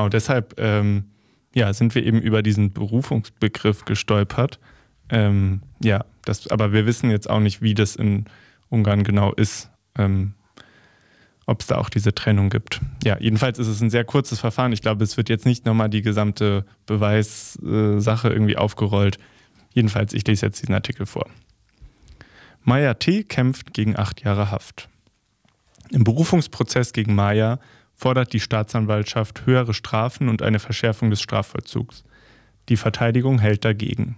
Genau, deshalb sind wir eben über diesen Berufungsbegriff gestolpert. Aber wir wissen jetzt auch nicht, wie das in Ungarn genau ist, ob es da auch diese Trennung gibt. Ja, jedenfalls ist es ein sehr kurzes Verfahren. Ich glaube, es wird jetzt nicht nochmal die gesamte Beweissache irgendwie aufgerollt. Jedenfalls, ich lese jetzt diesen Artikel vor. Maya T. kämpft gegen 8 Jahre Haft. Im Berufungsprozess gegen Maya fordert die Staatsanwaltschaft höhere Strafen und eine Verschärfung des Strafvollzugs. Die Verteidigung hält dagegen.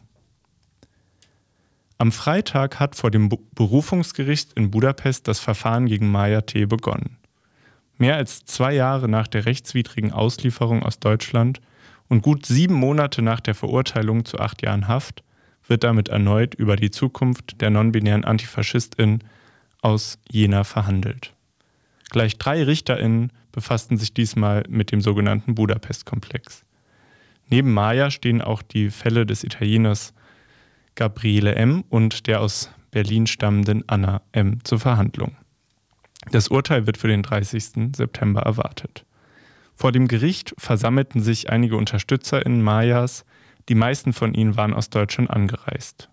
Am Freitag hat vor dem Berufungsgericht in Budapest das Verfahren gegen Maya T. begonnen. Mehr als 2 Jahre nach der rechtswidrigen Auslieferung aus Deutschland und gut 7 Monate nach der Verurteilung zu 8 Jahren Haft wird damit erneut über die Zukunft der non-binären Antifaschistin aus Jena verhandelt. Gleich 3 RichterInnen befassten sich diesmal mit dem sogenannten Budapest-Komplex. Neben Maya stehen auch die Fälle des Italieners Gabriele M. und der aus Berlin stammenden Anna M. zur Verhandlung. Das Urteil wird für den 30. September erwartet. Vor dem Gericht versammelten sich einige UnterstützerInnen Mayas, die meisten von ihnen waren aus Deutschland angereist.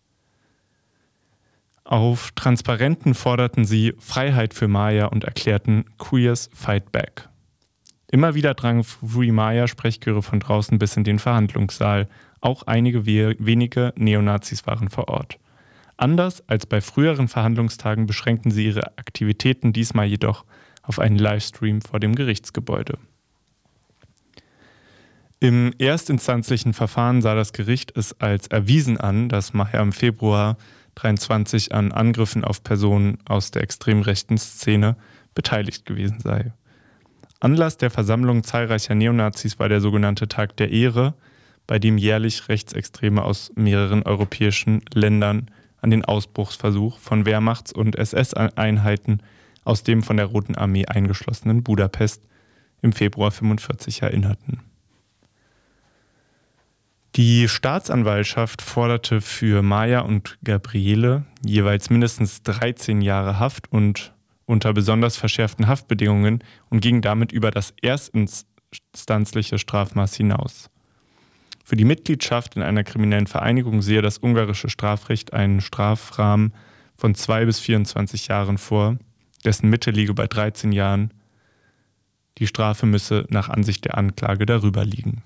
Auf Transparenten forderten sie Freiheit für Maya und erklärten Queers Fight Back. Immer wieder drangen Free Maya-Sprechchöre von draußen bis in den Verhandlungssaal. Auch einige wenige Neonazis waren vor Ort. Anders als bei früheren Verhandlungstagen beschränkten sie ihre Aktivitäten diesmal jedoch auf einen Livestream vor dem Gerichtsgebäude. Im erstinstanzlichen Verfahren sah das Gericht es als erwiesen an, dass Maya im Februar 2023 an Angriffen auf Personen aus der extrem rechten Szene beteiligt gewesen sei. Anlass der Versammlung zahlreicher Neonazis war der sogenannte Tag der Ehre, bei dem jährlich Rechtsextreme aus mehreren europäischen Ländern an den Ausbruchsversuch von Wehrmachts- und SS-Einheiten aus dem von der Roten Armee eingeschlossenen Budapest im Februar 1945 erinnerten. Die Staatsanwaltschaft forderte für Maya und Gabriele jeweils mindestens 13 Jahre Haft und unter besonders verschärften Haftbedingungen und ging damit über das erstinstanzliche Strafmaß hinaus. Für die Mitgliedschaft in einer kriminellen Vereinigung sehe das ungarische Strafrecht einen Strafrahmen von 2 bis 24 Jahren vor, dessen Mitte liege bei 13 Jahren. Die Strafe müsse nach Ansicht der Anklage darüber liegen.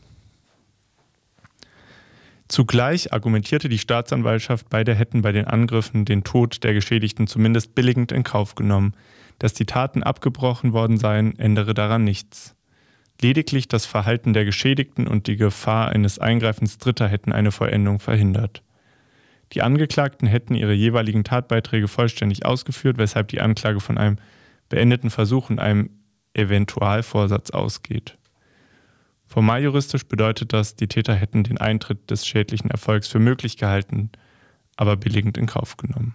Zugleich argumentierte die Staatsanwaltschaft, beide hätten bei den Angriffen den Tod der Geschädigten zumindest billigend in Kauf genommen. Dass die Taten abgebrochen worden seien, ändere daran nichts. Lediglich das Verhalten der Geschädigten und die Gefahr eines Eingreifens Dritter hätten eine Vollendung verhindert. Die Angeklagten hätten ihre jeweiligen Tatbeiträge vollständig ausgeführt, weshalb die Anklage von einem beendeten Versuch und einem Eventualvorsatz ausgeht. Formaljuristisch bedeutet das, die Täter hätten den Eintritt des schädlichen Erfolgs für möglich gehalten, aber billigend in Kauf genommen.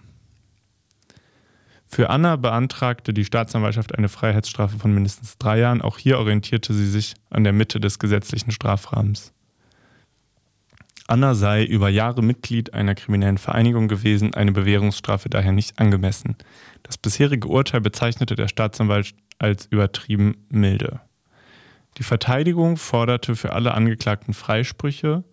Für Anna beantragte die Staatsanwaltschaft eine Freiheitsstrafe von mindestens 3 Jahren. Auch hier orientierte sie sich an der Mitte des gesetzlichen Strafrahmens. Anna sei über Jahre Mitglied einer kriminellen Vereinigung gewesen, eine Bewährungsstrafe daher nicht angemessen. Das bisherige Urteil bezeichnete der Staatsanwalt als übertrieben milde. Die Verteidigung forderte für alle Angeklagten Freisprüche.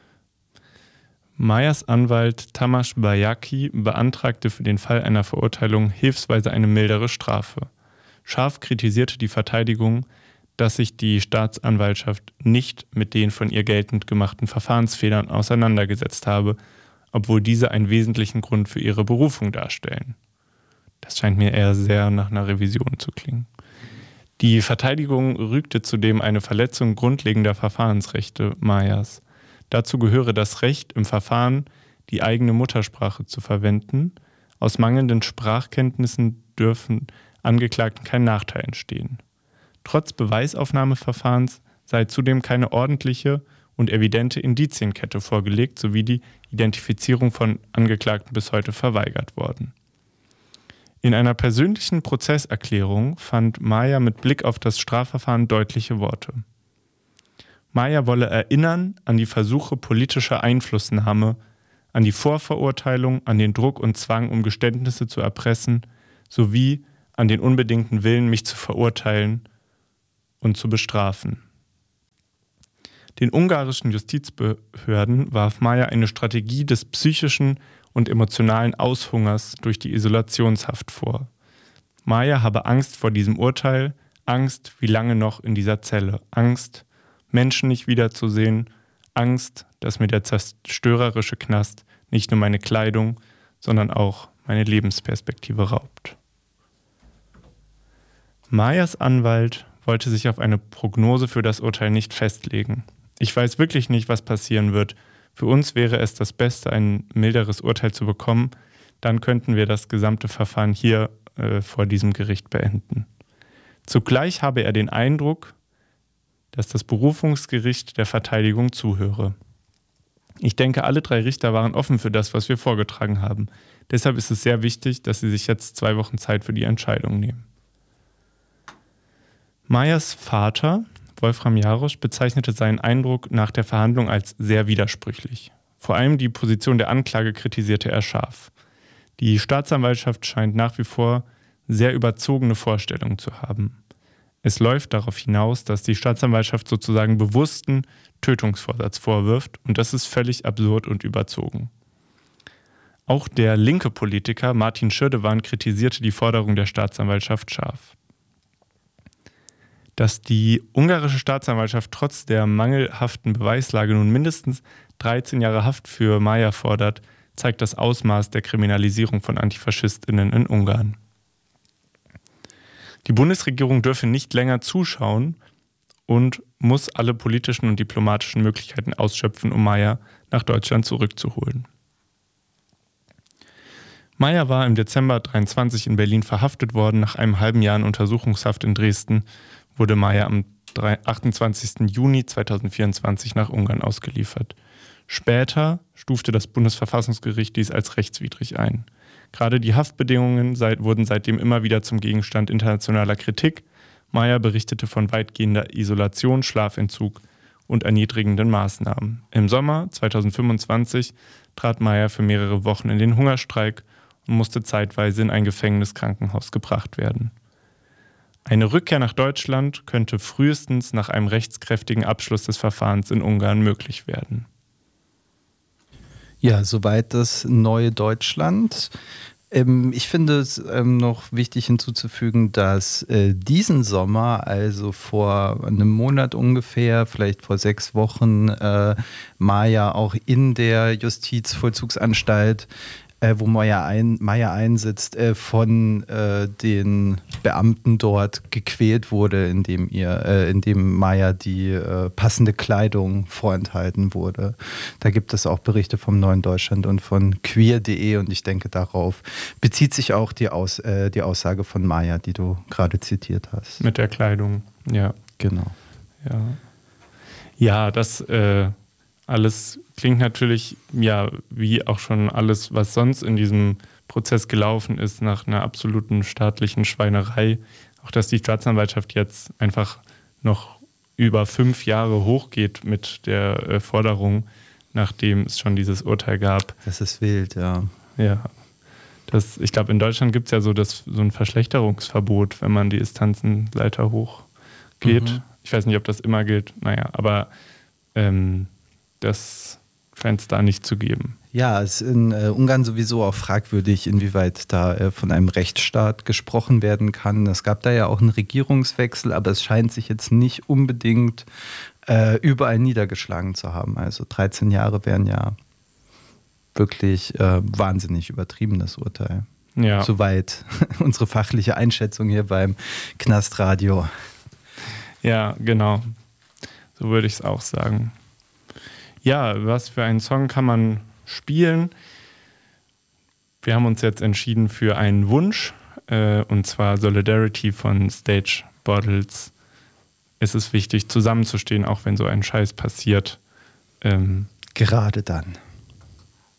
Mayas Anwalt Tamas Bajaki beantragte für den Fall einer Verurteilung hilfsweise eine mildere Strafe. Scharf kritisierte die Verteidigung, dass sich die Staatsanwaltschaft nicht mit den von ihr geltend gemachten Verfahrensfehlern auseinandergesetzt habe, obwohl diese einen wesentlichen Grund für ihre Berufung darstellen. Das scheint mir eher sehr nach einer Revision zu klingen. Die Verteidigung rügte zudem eine Verletzung grundlegender Verfahrensrechte Mayas. Dazu gehöre das Recht, im Verfahren die eigene Muttersprache zu verwenden. Aus mangelnden Sprachkenntnissen dürfen Angeklagten kein Nachteil entstehen. Trotz Beweisaufnahmeverfahrens sei zudem keine ordentliche und evidente Indizienkette vorgelegt, sowie die Identifizierung von Angeklagten bis heute verweigert worden. In einer persönlichen Prozesserklärung fand Maya mit Blick auf das Strafverfahren deutliche Worte. Maya wolle erinnern an die Versuche politischer Einflussnahme, an die Vorverurteilung, an den Druck und Zwang, um Geständnisse zu erpressen, sowie an den unbedingten Willen, mich zu verurteilen und zu bestrafen. Den ungarischen Justizbehörden warf Mayer eine Strategie des psychischen und emotionalen Aushungers durch die Isolationshaft vor. Mayer habe Angst vor diesem Urteil, Angst, wie lange noch in dieser Zelle, Angst, Menschen nicht wiederzusehen, Angst, dass mir der zerstörerische Knast nicht nur meine Kleidung, sondern auch meine Lebensperspektive raubt. Mayers Anwalt wollte sich auf eine Prognose für das Urteil nicht festlegen. Ich weiß wirklich nicht, was passieren wird. Für uns wäre es das Beste, ein milderes Urteil zu bekommen. Dann könnten wir das gesamte Verfahren hier vor diesem Gericht beenden. Zugleich habe er den Eindruck, dass das Berufungsgericht der Verteidigung zuhöre. Ich denke, alle 3 Richter waren offen für das, was wir vorgetragen haben. Deshalb ist es sehr wichtig, dass sie sich jetzt 2 Wochen Zeit für die Entscheidung nehmen. Mayers Vater, Wolfram Jarosch, bezeichnete seinen Eindruck nach der Verhandlung als sehr widersprüchlich. Vor allem die Position der Anklage kritisierte er scharf. Die Staatsanwaltschaft scheint nach wie vor sehr überzogene Vorstellungen zu haben. Es läuft darauf hinaus, dass die Staatsanwaltschaft sozusagen bewussten Tötungsvorsatz vorwirft und das ist völlig absurd und überzogen. Auch der linke Politiker Martin Schirdewan kritisierte die Forderung der Staatsanwaltschaft scharf. Dass die ungarische Staatsanwaltschaft trotz der mangelhaften Beweislage nun mindestens 13 Jahre Haft für Mayer fordert, zeigt das Ausmaß der Kriminalisierung von AntifaschistInnen in Ungarn. Die Bundesregierung dürfe nicht länger zuschauen und muss alle politischen und diplomatischen Möglichkeiten ausschöpfen, um Mayer nach Deutschland zurückzuholen. Mayer war im Dezember 2023 in Berlin verhaftet worden. Nach einem halben Jahr in Untersuchungshaft in Dresden wurde Mayer am 28. Juni 2024 nach Ungarn ausgeliefert. Später stufte das Bundesverfassungsgericht dies als rechtswidrig ein. Gerade die Haftbedingungen wurden seitdem immer wieder zum Gegenstand internationaler Kritik. Mayer berichtete von weitgehender Isolation, Schlafentzug und erniedrigenden Maßnahmen. Im Sommer 2025 trat Mayer für mehrere Wochen in den Hungerstreik und musste zeitweise in ein Gefängniskrankenhaus gebracht werden. Eine Rückkehr nach Deutschland könnte frühestens nach einem rechtskräftigen Abschluss des Verfahrens in Ungarn möglich werden. Ja, soweit das neue Deutschland. Ich finde es noch wichtig hinzuzufügen, dass diesen Sommer, also vor einem Monat ungefähr, vielleicht vor 6 Wochen, Mayer auch in der Justizvollzugsanstalt, wo Mayer einsitzt, von den Beamten dort gequält wurde, indem Mayer die passende Kleidung vorenthalten wurde. Da gibt es auch Berichte vom Neuen Deutschland und von queer.de und ich denke, darauf bezieht sich auch die Aussage von Mayer, die du gerade zitiert hast. Mit der Kleidung, ja. Genau. Ja, das alles klingt natürlich, ja, wie auch schon alles, was sonst in diesem Prozess gelaufen ist, nach einer absoluten staatlichen Schweinerei. Auch dass die Staatsanwaltschaft jetzt einfach noch über 5 Jahre hochgeht mit der Forderung, nachdem es schon dieses Urteil gab. Das ist wild, ja. Ja. Ich glaube, in Deutschland gibt es ja so ein Verschlechterungsverbot, wenn man die Instanzenleiter hochgeht. Mhm. Ich weiß nicht, ob das immer gilt. Naja, aber das scheint es da nicht zu geben. Ja, es ist in Ungarn sowieso auch fragwürdig, inwieweit da von einem Rechtsstaat gesprochen werden kann. Es gab da ja auch einen Regierungswechsel, aber es scheint sich jetzt nicht unbedingt überall niedergeschlagen zu haben. Also 13 Jahre wären ja wirklich wahnsinnig übertrieben, das Urteil. Ja. Soweit unsere fachliche Einschätzung hier beim Knastradio. Ja, genau. So würde ich es auch sagen. Ja, was für einen Song kann man spielen? Wir haben uns jetzt entschieden für einen Wunsch, und zwar Solidarity von Stage Bottles. Es ist wichtig, zusammenzustehen, auch wenn so ein Scheiß passiert. Gerade dann.